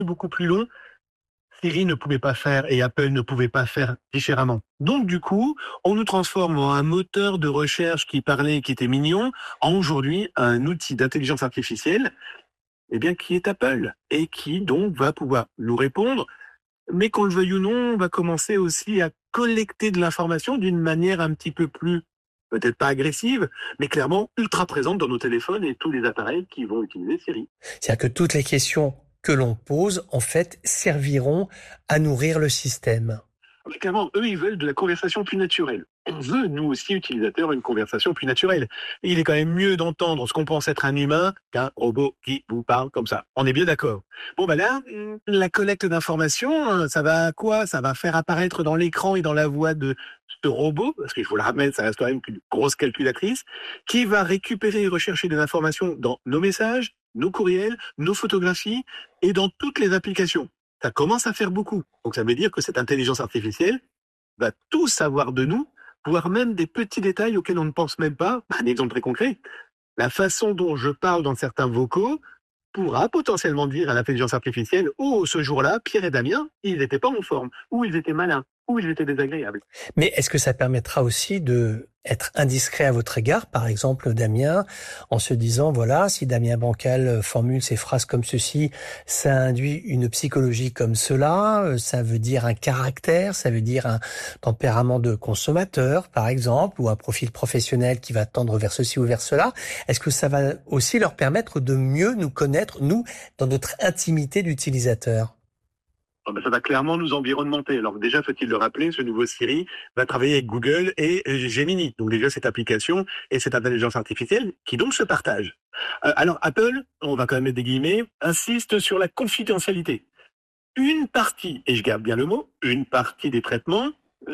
beaucoup plus long. Siri ne pouvait pas faire et Apple ne pouvait pas faire différemment. Donc du coup, on nous transforme en un moteur de recherche qui parlait et qui était mignon, en aujourd'hui un outil d'intelligence artificielle, qui est Apple et qui donc va pouvoir nous répondre, mais qu'on le veuille ou non, on va commencer aussi à collecter de l'information d'une manière un petit peu plus, peut-être pas agressive, mais clairement ultra présente dans nos téléphones et tous les appareils qui vont utiliser Siri. C'est-à-dire que toutes les questions que l'on pose, en fait, serviront à nourrir le système. Mais clairement, eux, ils veulent de la conversation plus naturelle. On veut, nous aussi, utilisateurs, une conversation plus naturelle. Et il est quand même mieux d'entendre ce qu'on pense être un humain qu'un robot qui vous parle comme ça. On est bien d'accord. Bon, là, la collecte d'informations, ça va à quoi? Ça va faire apparaître dans l'écran et dans la voix de ce robot, parce qu'il faut le rappeler, ça reste quand même une grosse calculatrice, qui va récupérer et rechercher des informations dans nos messages, nos courriels, nos photographies et dans toutes les applications. Ça commence à faire beaucoup. Donc ça veut dire que cette intelligence artificielle va tout savoir de nous, voire même des petits détails auxquels on ne pense même pas. Un exemple très concret, la façon dont je parle dans certains vocaux pourra potentiellement dire à l'intelligence artificielle « Oh, ce jour-là, Pierre et Damien, ils n'étaient pas en forme, ou ils étaient malins, ou ils étaient désagréables. » Mais est-ce que ça permettra aussi de être indiscret à votre égard, par exemple, Damien, en se disant, voilà, si Damien Bancal formule ces phrases comme ceci, ça induit une psychologie comme cela, ça veut dire un caractère, ça veut dire un tempérament de consommateur, par exemple, ou un profil professionnel qui va tendre vers ceci ou vers cela. Est-ce que ça va aussi leur permettre de mieux nous connaître, nous, dans notre intimité d'utilisateur? Ça va clairement nous environnementer. Alors déjà, faut-il le rappeler, ce nouveau Siri va travailler avec Google et Gemini. Donc déjà, cette application et cette intelligence artificielle qui donc se partagent. Alors Apple, on va quand même mettre des guillemets, insiste sur la confidentialité. Une partie, et je garde bien le mot, une partie des traitements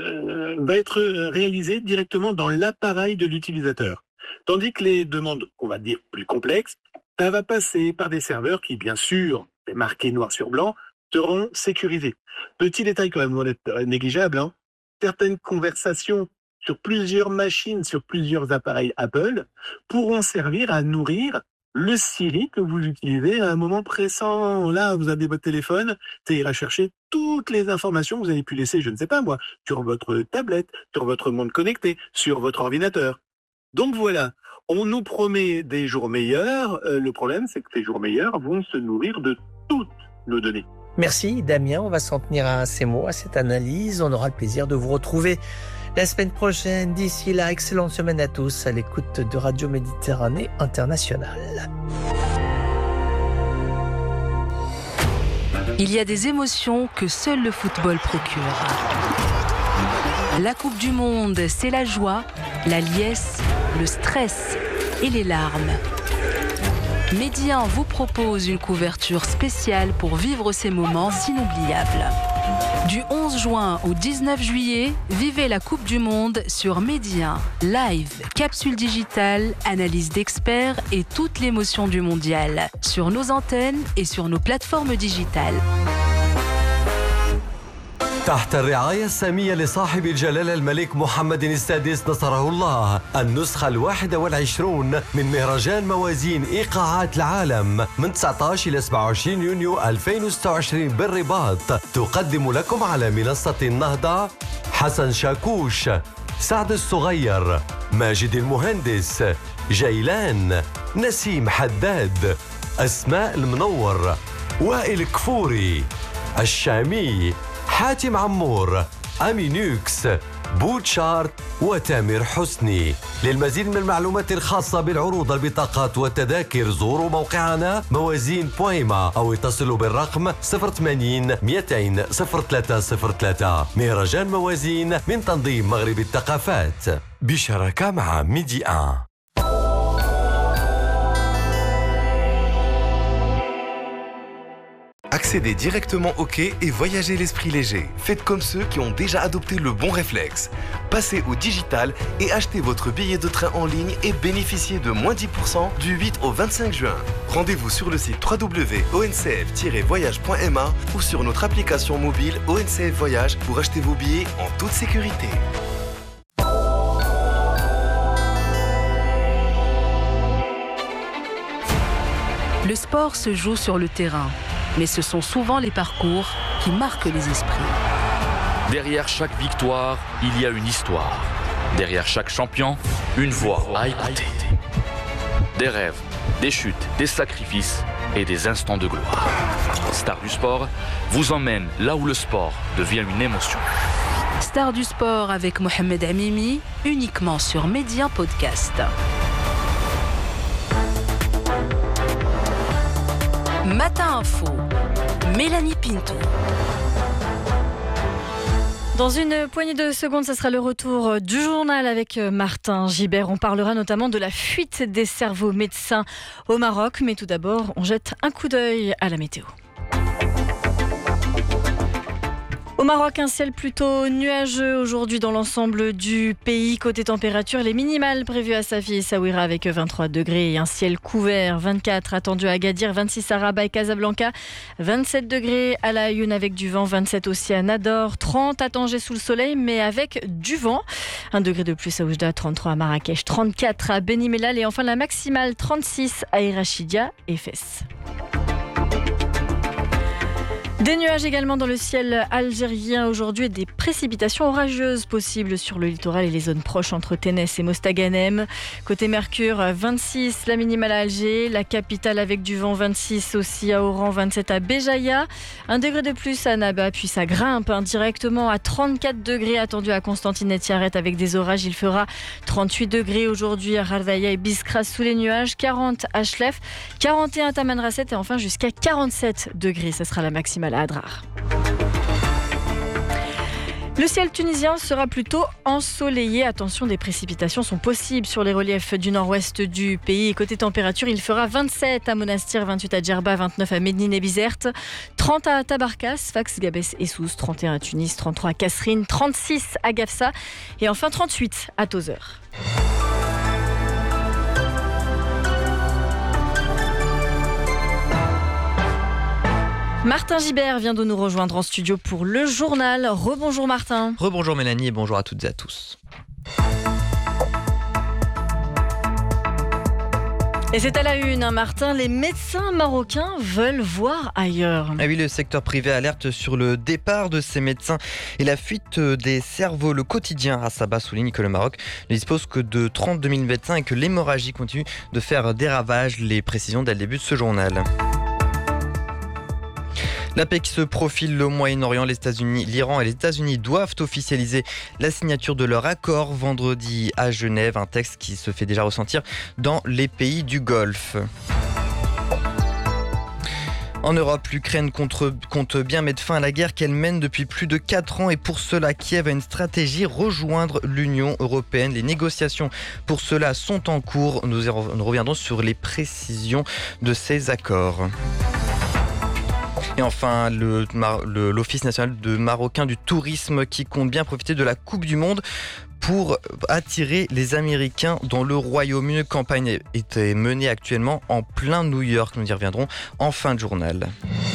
va être réalisée directement dans l'appareil de l'utilisateur. Tandis que les demandes, on va dire plus complexes, ça va passer par des serveurs qui, bien sûr, c'est marqué noir sur blanc, seront sécurisés. Petit détail quand même non négligeable, certaines conversations sur plusieurs machines, sur plusieurs appareils Apple, pourront servir à nourrir le Siri que vous utilisez à un moment pressant. Là, vous avez votre téléphone, ça ira chercher toutes les informations que vous avez pu laisser, je ne sais pas moi, sur votre tablette, sur votre monde connecté, sur votre ordinateur. Donc voilà, on nous promet des jours meilleurs. Le problème, c'est que ces jours meilleurs vont se nourrir de toutes nos données. Merci Damien, on va s'en tenir à ces mots, à cette analyse. On aura le plaisir de vous retrouver la semaine prochaine. D'ici là, excellente semaine à tous à l'écoute de Radio Méditerranée Internationale. Il y a des émotions que seul le football procure. La Coupe du Monde, c'est la joie, la liesse, le stress et les larmes. Medi 1 vous propose une couverture spéciale pour vivre ces moments inoubliables. Du 11 juin au 19 juillet, vivez la Coupe du Monde sur Medi 1. Live, capsule digitale, analyse d'experts et toute l'émotion du mondial. Sur nos antennes et sur nos plateformes digitales. تحت الرعاية السامية لصاحب الجلالة الملك محمد السادس نصره الله، النسخة 21 من مهرجان موازين إيقاعات العالم من 19 إلى 27 يونيو 2026 بالرباط، تقدم لكم على منصة النهضة حسن شاكوش، سعد الصغير، ماجد المهندس، جيلان، نسيم حداد، أسماء المنور، وائل كفوري، الشامي، حاتم عمور، أمينوكس، بوتشارت وتامر حسني. للمزيد من المعلومات الخاصة بالعروض البطاقات والتذاكر زوروا موقعنا موازين بويما أو اتصلوا بالرقم 080 200 0303. مهرجان موازين من تنظيم مغرب الثقافات بشراكة مع ميدي 1. Accédez directement au quai et voyagez l'esprit léger. Faites comme ceux qui ont déjà adopté le bon réflexe. Passez au digital et achetez votre billet de train en ligne et bénéficiez de moins 10% du 8 au 25 juin. Rendez-vous sur le site www.oncf-voyage.ma ou sur notre application mobile ONCF Voyage pour acheter vos billets en toute sécurité. Le sport se joue sur le terrain. Mais ce sont souvent les parcours qui marquent les esprits. Derrière chaque victoire, il y a une histoire. Derrière chaque champion, une voix à écouter. Des rêves, des chutes, des sacrifices et des instants de gloire. Star du sport vous emmène là où le sport devient une émotion. Star du sport avec Mohamed Amimi, uniquement sur Média Podcast. Matin Info, Mélanie Pinto. Dans une poignée de secondes, ce sera le retour du journal avec Martin Gibert. On parlera notamment de la fuite des cerveaux médecins au Maroc. Mais tout d'abord, on jette un coup d'œil à la météo. Au Maroc, un ciel plutôt nuageux aujourd'hui dans l'ensemble du pays. Côté température, les minimales prévues à Safi et Saouira avec 23 degrés et un ciel couvert. 24 attendu à Agadir, 26 à Rabat et Casablanca, 27 degrés à La Ayoune avec du vent, 27 aussi à Nador, 30 à Tanger sous le soleil mais avec du vent. 1 degré de plus à Oujda, 33 à Marrakech, 34 à Beni Mellal et enfin la maximale 36 à Irachidia et Fès. Des nuages également dans le ciel algérien aujourd'hui et des précipitations orageuses possibles sur le littoral et les zones proches entre Ténès et Mostaganem. Côté Mercure, 26 la minimale à Alger, la capitale avec du vent, 26 aussi à Oran, 27 à Béjaïa, 1 degré de plus à Naba, puis ça grimpe directement à 34 degrés attendu à Constantine et Tiaret avec des orages. Il fera 38 degrés aujourd'hui à Ghardaya et Biskra sous les nuages, 40 à Chlef, 41 à Tamanrasset et enfin jusqu'à 47 degrés. Ce sera la maximale à Adrar. Le ciel tunisien sera plutôt ensoleillé. Attention, des précipitations sont possibles sur les reliefs du nord-ouest du pays. Et côté température, il fera 27 à Monastir, 28 à Djerba, 29 à Médine et Bizerte, 30 à Tabarkas, Sfax, Gabès et Sousse, 31 à Tunis, 33 à Kasserine, 36 à Gafsa et enfin 38 à Tozeur. Martin Gibert vient de nous rejoindre en studio pour le journal. Rebonjour Martin. Rebonjour Mélanie et bonjour à toutes et à tous. Et c'est à la une, Martin, les médecins marocains veulent voir ailleurs. Ah oui, le secteur privé alerte sur le départ de ces médecins et la fuite des cerveaux. Le quotidien à Sabah souligne que le Maroc ne dispose que de 32 000 médecins et que l'hémorragie continue de faire des ravages. Les précisions dès le début de ce journal. La paix qui se profile au Moyen-Orient, les États-Unis, l'Iran et les États-Unis doivent officialiser la signature de leur accord vendredi à Genève, un texte qui se fait déjà ressentir dans les pays du Golfe. En Europe, l'Ukraine compte bien mettre fin à la guerre qu'elle mène depuis plus de 4 ans et pour cela, Kiev a une stratégie, rejoindre l'Union européenne. Les négociations pour cela sont en cours. Nous reviendrons sur les précisions de ces accords. Et enfin, l'Office national marocain du tourisme qui compte bien profiter de la Coupe du Monde pour attirer les Américains dans le Royaume. Une campagne est menée actuellement en plein New York. Nous y reviendrons en fin de journal.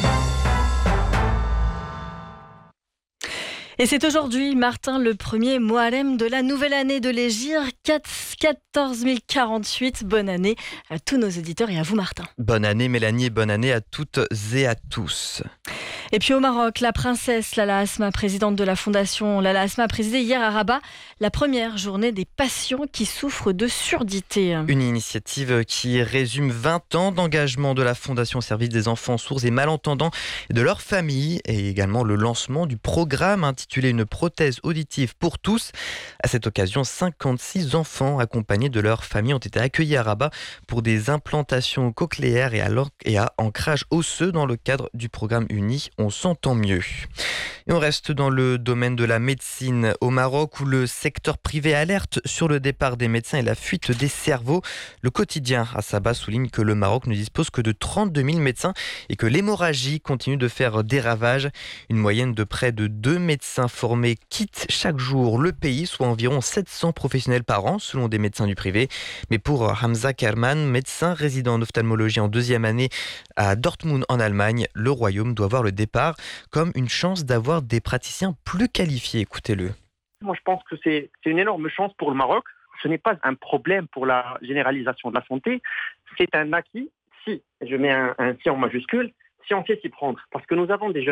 Et c'est aujourd'hui, Martin, le premier Moharem de la nouvelle année de l'Hégire, 14 048. Bonne année à tous nos auditeurs et à vous, Martin. Bonne année, Mélanie, et bonne année à toutes et à tous. Et puis au Maroc, la princesse Lala Asma, présidente de la fondation Lala Asma, a présidé hier à Rabat la première journée des patients qui souffrent de surdité. Une initiative qui résume 20 ans d'engagement de la fondation au service des enfants sourds et malentendants et de leurs familles, et également le lancement du programme intitulé Une prothèse auditive pour tous. À cette occasion, 56 enfants accompagnés de leurs familles ont été accueillis à Rabat pour des implantations cochléaires et à ancrage osseux dans le cadre du programme Uni. On s'entend mieux. Et on reste dans le domaine de la médecine au Maroc où le secteur privé alerte sur le départ des médecins et la fuite des cerveaux. Le quotidien à Sabah souligne que le Maroc ne dispose que de 32 000 médecins et que l'hémorragie continue de faire des ravages. Une moyenne de près de 2 médecins formés quittent chaque jour le pays, soit environ 700 professionnels par an selon des médecins du privé. Mais pour Hamza Kerman, médecin résident en ophtalmologie en 2e année à Dortmund en Allemagne, le royaume doit voir le départ comme une chance d'avoir des praticiens plus qualifiés. Écoutez-le. Moi, je pense que c'est une énorme chance pour le Maroc. Ce n'est pas un problème pour la généralisation de la santé. C'est un acquis, si, je mets un si en majuscule, si on sait s'y prendre. Parce que nous avons des jeunes